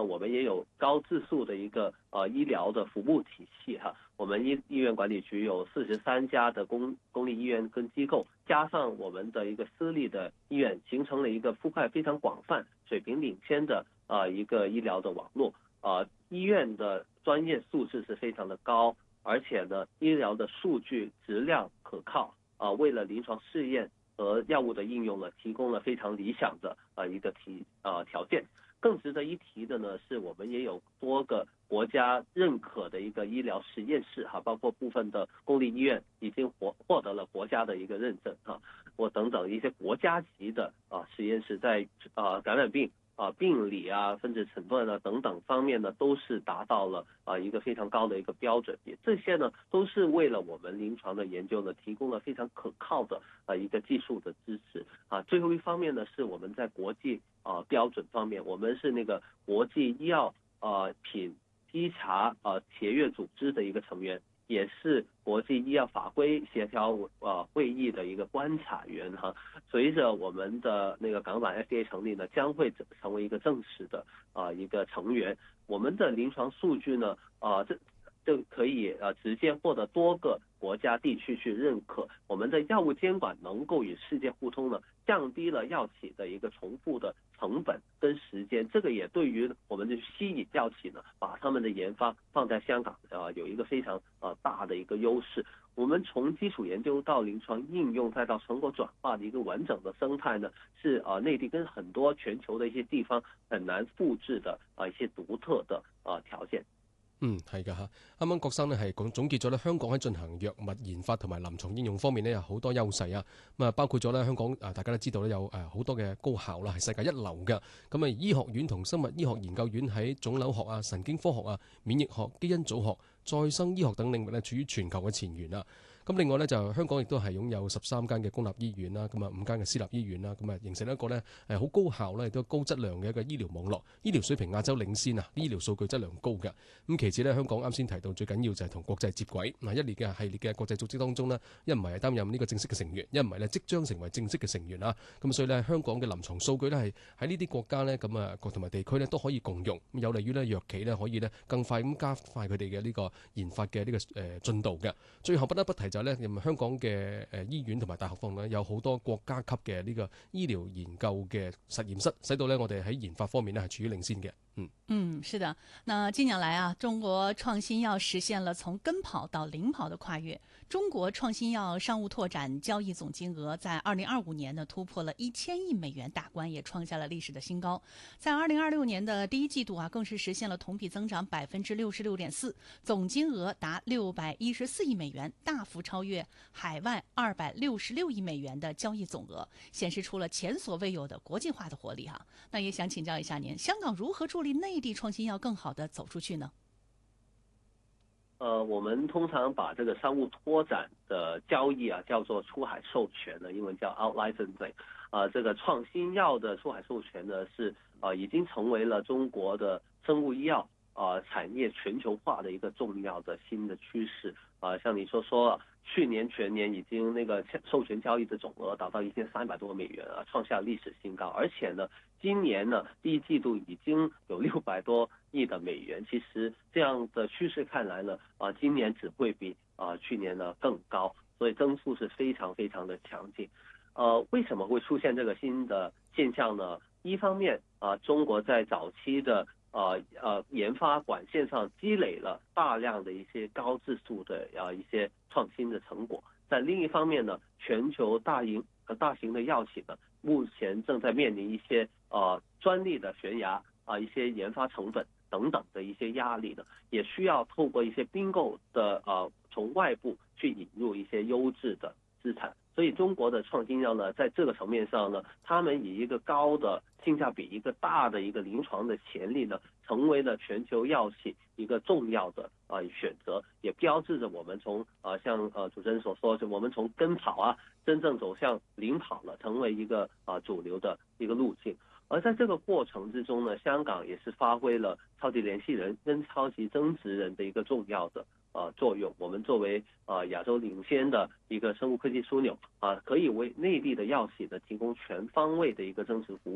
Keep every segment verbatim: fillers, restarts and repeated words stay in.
我们也有高质素的一个呃医疗的服务体系哈。我们医医院管理局有四十三家的公公立医院跟机构，加上我们的一个私立的医院，形成了一个覆盖非常广泛、水平领先的呃一个医疗的网络。呃，医院的专业素质是非常的高，而且呢，医疗的数据质量可靠。啊、呃，为了临床试验和药物的应用呢，提供了非常理想的呃一个提呃条件。更值得一提的呢，是我们也有多个国家认可的一个医疗实验室哈，包括部分的公立医院已经获获得了国家的一个认证哈，或等等一些国家级的啊实验室在啊感染病啊病理啊分子诊断啊等等方面呢，都是达到了啊一个非常高的一个标准。也这些呢，都是为了我们临床的研究呢，提供了非常可靠的啊一个技术的支持啊。最后一方面呢，是我们在国际啊标准方面，我们是那个国际医药啊品稽查啊协约组织的一个成员，也是国际医药法规协调呃会议的一个观察员哈。随着我们的那个港版 F D A 成立呢，将会成为一个正式的啊、呃、一个成员。我们的临床数据呢，啊、呃、这就可以呃直接获得多个国家地区去认可。我们的药物监管能够与世界互通呢，降低了药企的一个重复的成本跟时间，这个也对于我们的吸引药企呢，把他们的研发放在香港呃有一个非常呃大的一个优势。我们从基础研究到临床应用再到成果转化的一个完整的生态呢，是呃内地跟很多全球的一些地方很难复制的呃一些独特的呃條件。 嗯，係㗎嚇。啱啱郭生呢係講總結咗咧香港喺進行藥物研發同埋臨床應用方面呢有好多優勢啊。咁啊包括咗咧香港啊大家都知道咧有誒好多嘅高校啦係世界一流嘅。咁啊醫學院同生物醫學研究院喺腫瘤學啊、神經科學啊、免疫學、基因組學、再生醫學等領域咧處於全球嘅前沿啊。咁另外咧就香港亦都係擁有十三間嘅公立醫院啦，咁啊五間嘅私立醫院啦，咁啊形成一個咧誒好高效咧亦都高質量嘅一個醫療網絡，醫療水平亞洲領先啊，醫療數據質量高嘅。咁其次咧香港啱先提到最緊要就係同國際接軌，嗱一列嘅系列嘅國際組織當中呢，一唔係擔任呢個正式嘅成員，一唔係咧即將成為正式嘅成員啊。咁所以咧香港嘅臨床數據咧係喺呢啲國家咧咁啊國同埋地區咧都可以共用，有利於咧藥企咧可以咧更快咁加快佢哋嘅呢個研發嘅呢個誒進度嘅。最後不得不提就係咧，香港嘅誒醫院同埋大學方面有好多國家級嘅呢個醫療研究嘅實驗室，使到咧我哋喺研發方面咧係處於領先嘅。嗯嗯，是的。那近年來啊，中國創新藥實現了從跟跑到領跑的跨越。中國創新藥商務拓展交易總金額在二零二五年呢突破了一千億美元大關，也創下了歷史的新高。在二零二六年的第一季度啊，更是實現了同比增長百分之六十六點四，總金額達六百一十四億美元，大幅超越海外二百六十六億美元的交易總額，顯示出了前所未有的國際化的活力哈、啊。那也想請教一下您，香港如何助力內地創新藥更好的走出去呢？ 呃，我们通常把这个商务拓展的交易啊叫做出海授权呢，英文叫 out licensing。呃，这个创新药的出海授权呢是呃已经成为了中国的生物医药呃产业全球化的一个重要的新的趋势。呃，像你说说，去年全年已经那个授权交易的总额达到一千三百多个美元啊，创下历史新高。而且呢，今年呢第一季度已经有六百多亿的美元。其实这样的趋势看来呢，啊、呃，今年只会比啊、呃、去年呢更高，所以增速是非常非常的强劲。呃，为什么会出现这个新的现象呢？一方面啊、呃，中国在早期的呃呃研发管线上积累了大量的一些高质素的呃一些创新的成果。在另一方面呢，全球大型呃大型的药企呢，目前正在面临一些呃专利的悬崖啊、呃，一些研发成本等等的一些压力呢，也需要透过一些并购的呃从外部去引入一些优质的资产。所以中国的创新药呢，在这个层面上呢，他们以一个高的性价比、一个大的一个临床的潜力呢，成为了全球药企一个重要的呃选择，也标志着我们从呃像呃主持人所说，就我们从跟跑啊，真正走向领跑了，成为一个啊、呃、主流的一个路径。而在这个过程之中呢，香港也是发挥了超级联系人跟超级增值人的一个重要的呃作用。我们作为呃亚洲领先的一个生物科技枢纽啊、呃，可以为内地的药企呢提供全方位的一个增值服务。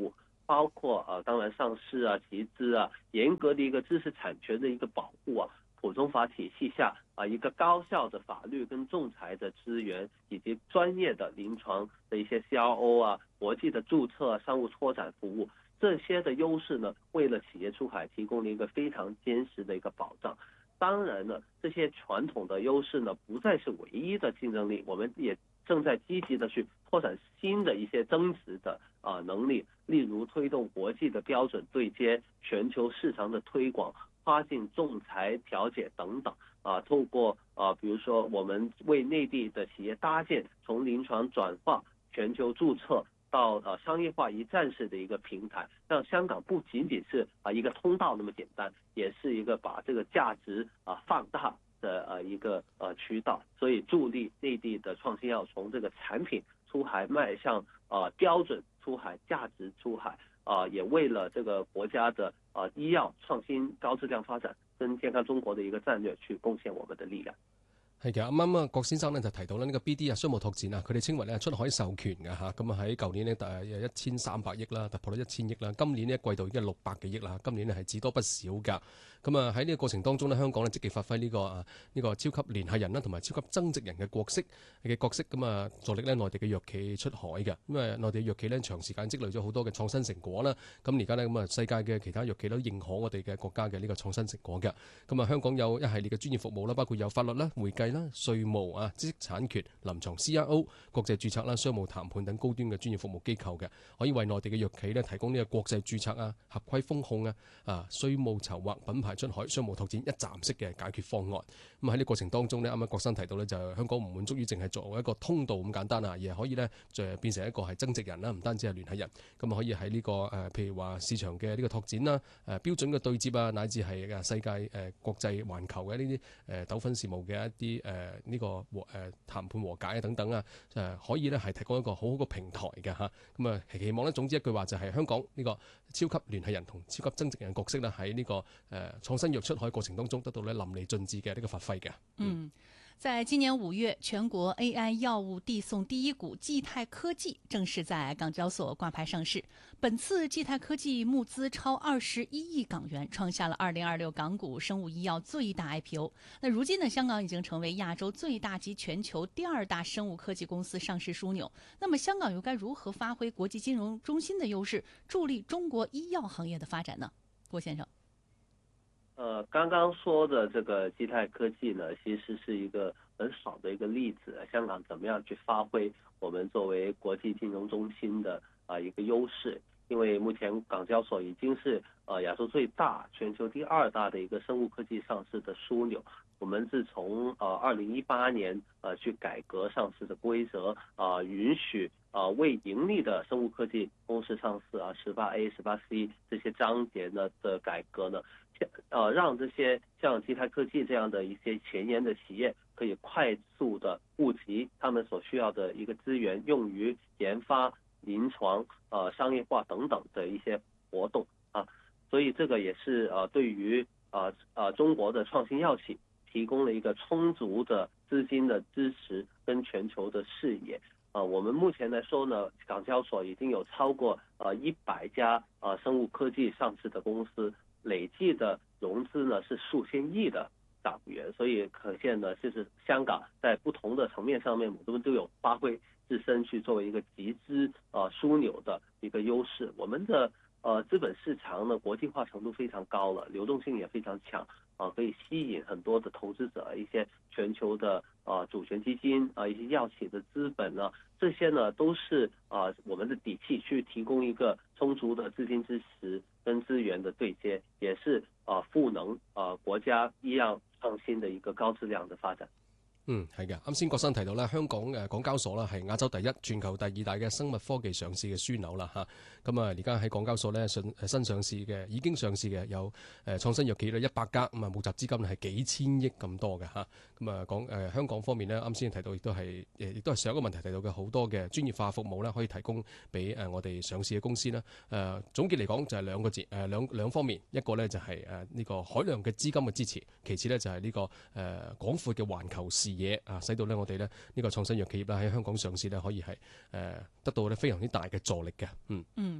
包括呃当然上市啊、集资啊，严格的一个知识产权的一个保护啊，普通法体系下啊一个高效的法律跟仲裁的资源，以及专业的临床的一些 C R O 啊、国际的注册、啊、商务拓展服务，这些的优势呢，为了企业出海提供了一个非常坚实的一个保障。当然呢，这些传统的优势呢，不再是唯一的竞争力，我们也正在积极的去拓展新的一些增值的啊、呃、能力，例如推动国际的标准对接、全球市场的推广、跨境仲裁调解等等啊、呃，透过啊、呃，比如说我们为内地的企业搭建从临床转化、全球注册到呃商业化一站式的一个平台，让香港不仅仅是啊、呃、一个通道那么简单，也是一个把这个价值啊、呃、放大的呃一个呃渠道，所以助力内地的创新药从这个产品出海迈向呃标准出海、价值出海啊、呃，也为了这个国家的呃医藥創新高質量發展跟健康中國的一個戰略去貢獻我們的力量。 係嘅，啱啱啊，郭先生咧就提到咧呢個 B D 啊，商務拓展啊，佢哋稱為咧出海授權嘅嚇，咁啊喺舊年呢，誒有一千三百億啦，突破咗一千億啦，今年呢，季度已經係六百幾億啦，今年呢係至多不少㗎。咁啊喺呢個過程當中呢，香港咧積極發揮呢、這個啊呢、這個超級聯繫人啦，同埋超級增值人嘅角色嘅角色，咁啊助力咧內地嘅藥企出海嘅。咁啊內地藥企咧長時間積累咗好多嘅創新成果啦，咁而家呢，咁啊世界嘅其他藥企都認可我哋嘅國家嘅呢個創新成果嘅。咁啊香港有一系列嘅專業服務啦，包括有法律啦、會計啦、稅務啊、知識產權、臨床 C R O、國際註冊啦、商務談判等高端嘅專業服務機構嘅，可以為內地嘅藥企咧提供呢個國際註冊啊、合規風控啊、啊稅務籌劃、品牌出海、商務拓展一站式嘅解決方案。咁喺呢個過程當中呢，啱啱郭生提到呢，就香港唔滿足於淨係作為一個通道咁簡單啊，而係可以呢，就變成一個係增值人啦，唔單止係聯繫人，咁啊可以喺呢、這個誒、呃、譬如話市場嘅呢個拓展啦、誒、呃、標準嘅對接啊，乃至係誒世界誒、呃、國際環球嘅呢啲誒糾紛事務嘅一啲誒呢個和誒、呃、談判和解啊等等啊，誒、呃、可以呢係提供一個好好嘅平台嘅嚇。咁啊期望呢，總之一句話就係香港呢個超級聯繫人同超級增值人角色呢，喺呢、這個誒、呃、創新藥出海過程當中得到呢淋漓盡致嘅呢個發揮嘅。 嗯。在今年五月，全國 A I 藥物遞送第一股濟泰科技正式在港交所掛牌上市。本次濟泰科技募資超二十一億港元，創下了二零二六港股生物醫藥最大 I P O。那如今呢，香港已經成為亞洲最大及全球第二大生物科技公司上市樞紐。那麼香港又該如何發揮國際金融中心的優勢，助力中國醫藥行業的發展呢？郭先生。 呃，剛剛說的這個濟泰科技呢，其實是一個很好的一個例子。香港怎麼樣去發揮我們作為國際金融中心的啊、呃、一個優勢？因為目前港交所已經是呃亞洲最大、全球第二大的一個生物科技上市的樞紐。我們自從呃二零一八年呃去改革上市的規則啊、呃，允許啊、呃、未盈利的生物科技公司上市啊，十八 A、十八 C 這些章節呢的改革呢。呃，讓這些像濟泰科技這樣的一些前沿的企業可以快速的募集他們所需要的一個資源，用於研發、臨床、呃商業化等等的一些活動啊。所以這個也是呃對於呃呃中國的創新藥企提供了一個充足的資金的支持跟全球的視野。啊、呃，我們目前來說呢，港交所已經有超過呃一百家呃生物科技上市的公司。累計的融資呢是數千億的港元，所以可見呢，就是香港在不同的層面上面，我們都有發揮自身去作為一個集資呃樞紐的一個優勢。我們的呃資本市場呢國際化程度非常高了，流動性也非常強啊、呃，可以吸引很多的投資者，一些全球的啊、呃、主權基金啊、呃，一些藥企的資本呢，這些呢都是啊、呃、我們的底氣去提供一個充足的資金支持跟資源的對接，也是啊賦能啊國家醫藥創新的一個高質量的發展。 嗯，係嘅。啱先郭生提到咧，香港誒港交所啦係亞洲第一、全球第二大嘅生物科技上市嘅樞紐啦嚇。咁啊，而家喺港交所咧新新上市嘅已經上市嘅有誒創新藥企咧一百家，咁啊募集資金係幾千億咁多嘅嚇。咁啊講誒香港方面咧，啱先提到亦都係誒亦都係上一個問題提到嘅好多嘅專業化服務咧，可以提供俾誒我哋上市嘅公司啦。誒總結嚟講就係兩個字誒兩兩方面，一個咧就係誒呢個海量嘅資金嘅支持，其次咧就係呢個誒廣闊嘅環球視野。嘢啊，使到咧我哋咧呢個創新藥企業啦喺香港上市咧，可以係誒得到咧非常之大嘅助力嘅。嗯嗯。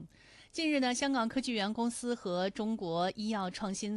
近日呢，香港科技园公司和中国医药创新